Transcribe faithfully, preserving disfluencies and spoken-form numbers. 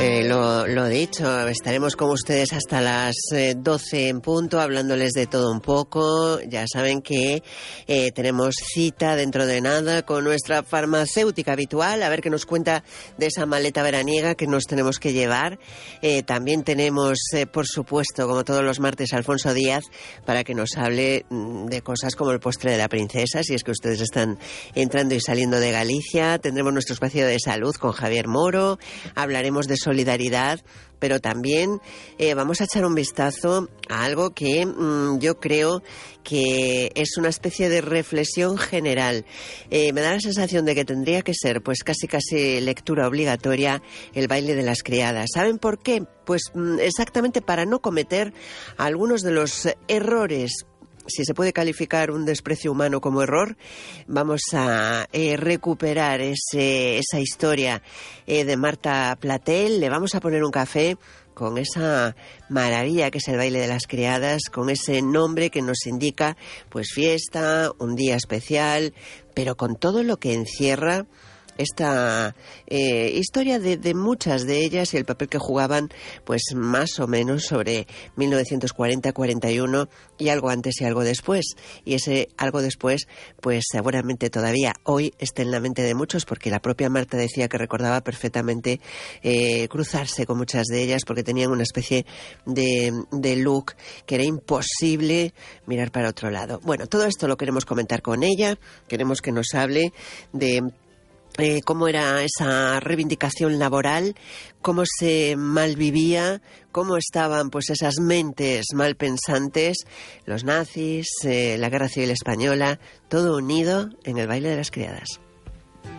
Eh, lo, lo dicho, estaremos con ustedes hasta las eh, doce en punto, hablándoles de todo un poco. Ya saben que eh, tenemos cita dentro de nada con nuestra farmacéutica habitual, a ver qué nos cuenta de esa maleta veraniega que nos tenemos que llevar. Eh, también tenemos, eh, por supuesto, como todos los martes, a Alfonso Díaz, para que nos hable mm, de cosas como el postre de la princesa, si es que ustedes están entrando y saliendo de Galicia. Tendremos nuestro espacio de salud con Javier Moro, hablaremos de solidaridad, pero también eh, vamos a echar un vistazo a algo que mmm, yo creo que es una especie de reflexión general. Eh, me da la sensación de que tendría que ser pues casi casi lectura obligatoria el baile de las criadas. ¿Saben por qué? Pues mmm, exactamente para no cometer algunos de los errores, si se puede calificar un desprecio humano como error. Vamos a eh, recuperar ese, esa historia eh, de Marta Platel. Le vamos a poner un café con esa maravilla que es el baile de las criadas, con ese nombre que nos indica pues fiesta, un día especial, pero con todo lo que encierra esta eh, historia de, de muchas de ellas y el papel que jugaban pues más o menos sobre mil novecientos cuarenta cuarenta y uno y algo antes y algo después. Y ese algo después pues seguramente todavía hoy está en la mente de muchos, porque la propia Marta decía que recordaba perfectamente eh, cruzarse con muchas de ellas porque tenían una especie de, de look que era imposible mirar para otro lado. Bueno, todo esto lo queremos comentar con ella. Queremos que nos hable de Eh, cómo era esa reivindicación laboral, cómo se malvivía, cómo estaban pues esas mentes malpensantes, los nazis, eh, la Guerra Civil Española, todo unido en el baile de las criadas.